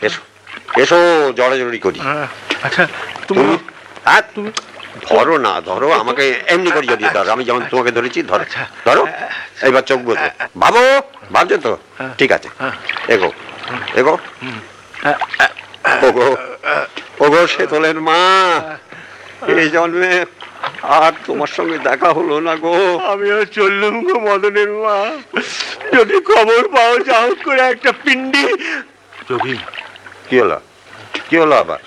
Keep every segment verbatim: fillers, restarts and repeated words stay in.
এসো এসো, জড়াজড়ি করি। আচ্ছা তুমি তুমি ধরো না, ধরো আমাকে এমনি করে জড়িয়ে ধরো, আমি যেমন তোমাকে ধরেছি ধরো। ধরো, এইবার চোখ বোঝো। ভাবো, ভাবছো তো? ঠিক আছে, এগো এগো। ওগো ওগো শেতলের মা, এই জন্মে আর তোমার সঙ্গে দেখা হলো না গো। আমিও চললুম গো মদনের মা, যদি খবর পাও যাও করে একটা পিণ্ডি। যোগী, কি হলো? কি হলো আবার?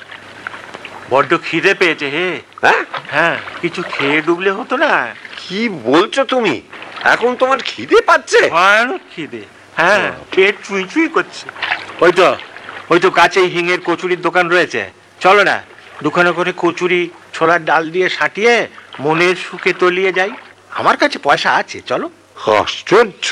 বড্ড খিদে পেয়েছে হে। হ্যাঁ হ্যাঁ, কিছু খেয়ে ডুবলে হতো না? কি বলছো তুমি? এখন তোমার খিদে পাচ্ছে? ভয়ানক খিদে, হ্যাঁ, পেট চুই চুই করছে। ওই তো ওই তো কাছেই হিঙের কচুরির দোকান রয়েছে, চলো না দুখানা করে কচুরি ছোলার ডাল দিয়ে সাঁটিয়ে মনের সুখে তলিয়ে যাই। আমার কাছে পয়সা আছে, চলো। আশ্চর্য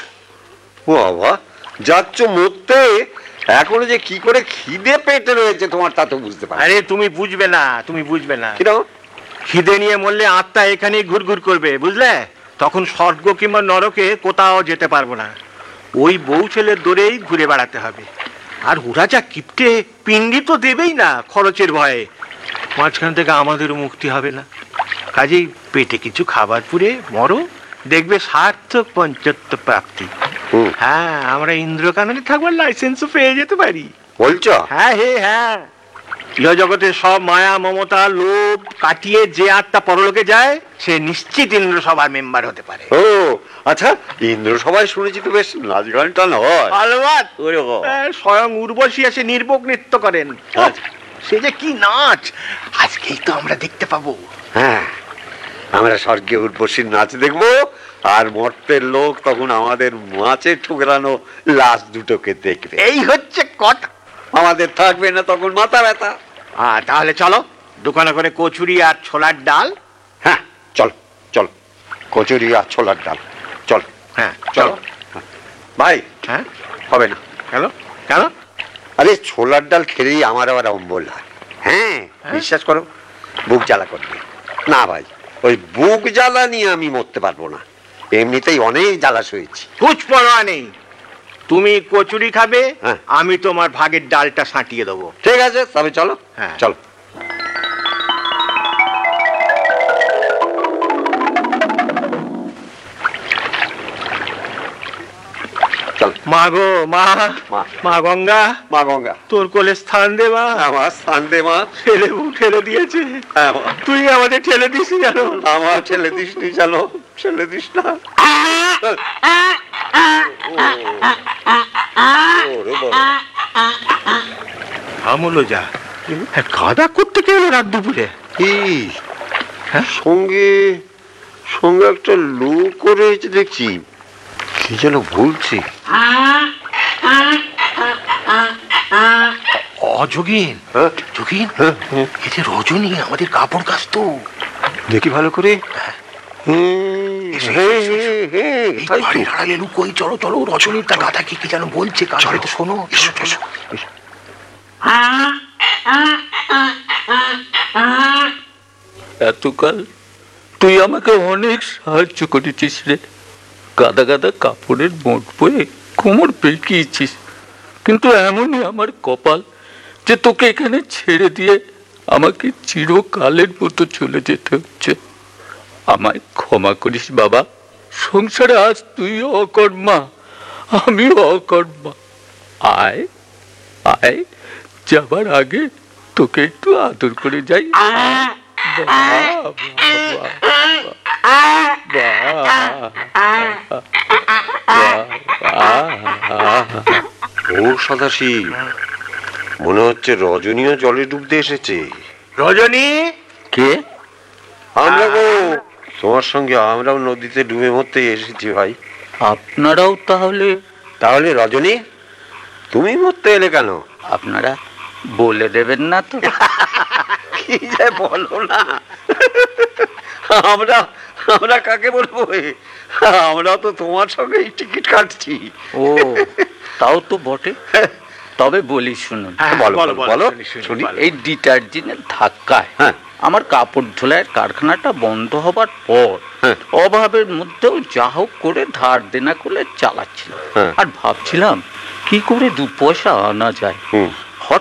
বাবা, যাচ্ছ মরতে, এখনো যে কি করে খিদে পেটে রয়েছে তোমার তা তো বুঝতে পারি। আরে তুমি বুঝবে না, তুমি বুঝবে না। কিরকম? খিদে নিয়ে মরলে আত্মা এখানেই ঘুরঘুর করবে, বুঝলে? তখন স্বর্গ কিংবা নরকে কোথাও যেতে পারবো না, ওই বউ ছেলের দৌড়েই ঘুরে বেড়াতে হবে। আর ওরা যা কিপটে, পিণ্ডি তো দেবেই না খরচের ভয়ে, মাঝখান থেকে আমাদেরও মুক্তি হবে না। কাজেই পেটে কিছু খাবার পুরে মরো, দেখবে সার্থক পঞ্চত্ব প্রাপ্তি। হ্যাঁ, আমরা ইন্দ্রকাননে থাকবার লাইসেন্সও পেয়ে যেতে পারি। বলছো? হ্যাঁ হে হ্যাঁ, ইহ জগতের সব মায়া মমতা লোভ কাটিয়ে যে আত্মা পরলোকে যায়, সে নিশ্চিত ইন্দ্র সভার মেম্বার হতে পারে। ও আচ্ছা, ইন্দ্র সবাই শুনেছি তো বেশ নাচ গান টান হয়। আলবাত, স্বয়ং উর্বশী এসে নির্বোগ নৃত্য করেন। সে যে কি নাচ, আজকেই তো আমরা দেখতে পাবো। হ্যাঁ, আমরা স্বর্গে উর্বশীর নাচ দেখবো, আর মর্তের লোক তখন আমাদের মাছের ঠুকরানো লাশ দুটোকে দেখবে। এই হচ্ছে কথা। আমাদের থাকবে না তখন মাথা ব্যথা। হ্যাঁ, তাহলে চলো দোকানে করে কচুরি আর ছোলার ডাল। হ্যাঁ চলো চলো, কচুরি আর ছোলার ডাল, চলো। হ্যাঁ চলো ভাই। হ্যাঁ, হবে না। কেন কেন? আরে ছোলার ডাল খেলেই আমার আবার অম্বল হয়। হ্যাঁ, বিশ্বাস করো, বুক জ্বালা করবে। না ভাই, ওই বুক জ্বালা নিয়ে আমি মরতে পারবো না, এমনিতেই অনেক জ্বালা সয়েছি। কুছ পরোয়া নেই, তুমি কচুরি খাবে, আমি তোমার ভাগের ডালটা সাঁটিয়ে দেবো। ঠিক আছে, তবে চলো। হ্যাঁ চলো। মা গো মা, মা গঙ্গা, মা গঙ্গা, তোর কোলে স্থান দে মা। আমার স্থান দে মা। ঠেলে ঠেলে দিয়েছে, তুই আমাদের ঠেলে দিস জানো। আমার ঠেলে দিস নি জানো, ঠেলে দিস না। আমলো যা, খাওয়া করতে গেল রাত দুপুরে। সঙ্গে সঙ্গে একটা লোক রয়েছে দেখছি, কি যেন বলছি। অযোগীন, যোগীন, এই যে রজনী আমাদের কাপড় কাচতো, দেখি ভালো করে। চলো চলো, রজনীর তা গাধা কি কি যেন বলছে, কাছে তো শোনো। এতকাল তুই আমাকে অনেক সাহায্য করেছিস রে, গাদা গাদা কাপড়ের মোট বয়ে কোমর পেঁকিয়েছিস, কিন্তু এমনই আমার কপাল যে তোকে এখানে ছেড়ে দিয়ে আমাকে চিরকালের মতো চলে যেতে হচ্ছে। আমায় ক্ষমা করিস বাবা, সংসারে আজ তুই অকর্মা, আমি অকর্মা। আয় আয়, যাবার আগে তোকে একটু আদর করে যাই। ও সদাশিব, মনে হচ্ছে রজনীও জলে ডুবতে এসেছে। রজনী কে? আমরা গো, তোমার সঙ্গে আমরাও নদীতে ডুবে মরতে এসেছি ভাই। আপনারাও তাহলে? তাহলে রজনী, তুমি মরতে এলে কেন? আপনারা বলে দেবেন না তো? কি যে বলো না, আমরা আমরা কাকে বলবো? আমরা তো তোমার সঙ্গে টিকিট কাটছি। ও, তাও তো বটে। তবে বলি শুনুন। বলো শুনি। এই ডিটারজেন্টের ধাক্কায় আমার কাপড় ধোলাইয়ের কারখানাটা বন্ধ হবার পর অভাবের মধ্যেও যা হোক করে ধার দেনা করে চালাচ্ছিলাম, আর ভাবছিলাম কি করে দু পয়সা আনা যায়।